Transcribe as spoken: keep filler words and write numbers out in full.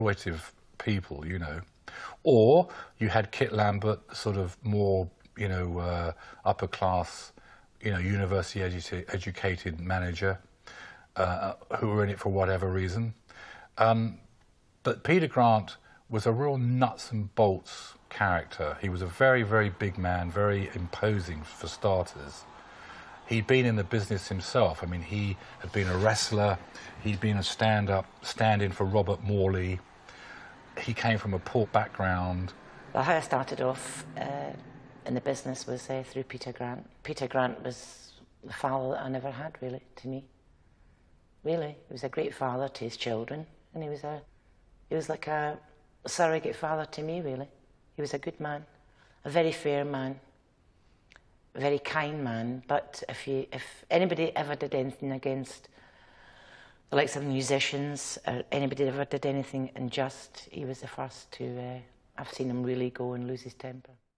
exploitive people, you know. Or you had Kit Lambert, sort of more, you know, uh, upper class, you know, university edu educated manager, uh, who were in it for whatever reason. Um, but Peter Grant was a real nuts and bolts character. He was a very, very big man, very imposing for starters. He'd been in the business himself. I mean, he had been a wrestler. He'd been a stand-up, stand-in for Robert Morley. He came from a poor background. Well, how I started off uh, in the business was uh, through Peter Grant. Peter Grant was the father that I never had, really, to me. Really, he was a great father to his children, and he was a, he was like a surrogate father to me, really. He was a good man, a very fair man, a very kind man. But if you, if anybody ever did anything against the likes of musicians, or anybody ever did anything unjust, he was the first to. Uh, I've seen him really go and lose his temper.